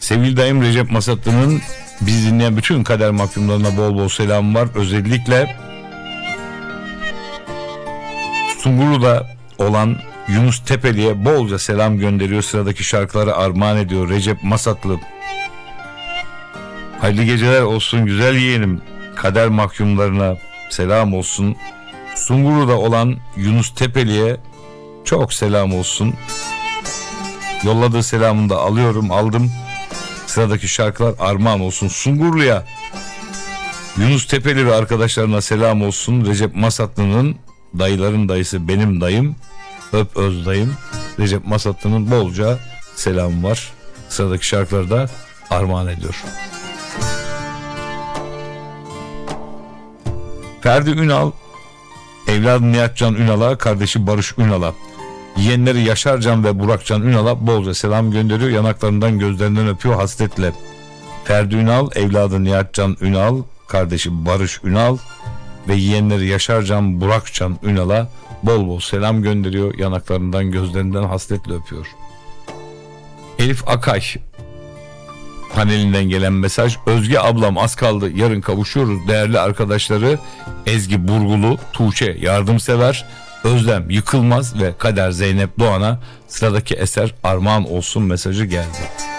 Sevgili dayım Recep Masatlı'nın bizi dinleyen bütün kader mahkumlarına bol bol selam var. Özellikle Sungurlu'da olan Yunus Tepeli'ye bolca selam gönderiyor. Sıradaki şarkıları armağan ediyor Recep Masatlı. Hayırlı geceler olsun güzel yeğenim. Kader mahkumlarına selam olsun. Sungurlu'da olan Yunus Tepeli'ye çok selam olsun. Yolladığı selamını da aldım. Sıradaki şarkılar armağan olsun. Sungurlu'ya, Yunus Tepeli ve arkadaşlarına selam olsun. Recep Masatlı'nın dayıların dayısı benim dayım. Öp öz dayım. Recep Masatlı'nın bolca selamı var. Sıradaki şarkıları da armağan ediyor. Ferdi Ünal, evladı Nihatcan Ünal'a, kardeşi Barış Ünal'a, yeğenleri Yaşarcan ve Burakcan Ünal'a bolca selam gönderiyor. Yanaklarından gözlerinden öpüyor hasretle. Ferdi Ünal, evladı Nihatcan Ünal, kardeşi Barış Ünal ve yeğenleri Yaşarcan, Burakcan Ünal'a bol bol selam gönderiyor. Yanaklarından gözlerinden hasretle öpüyor. Elif Akay panelinden gelen mesaj. Özge ablam az kaldı yarın kavuşuyoruz. Değerli arkadaşları Ezgi Burgulu, Tuğçe Yardımsever, Özlem Yıkılmaz ve Kader Zeynep Doğan'a sıradaki eser armağan olsun mesajı geldi.